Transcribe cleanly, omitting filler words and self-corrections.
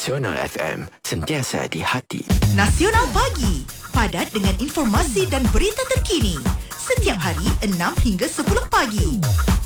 Nasional FM, sentiasa di hati. Nasional Pagi, padat dengan informasi dan berita terkini. Setiap hari 6 hingga 10 pagi.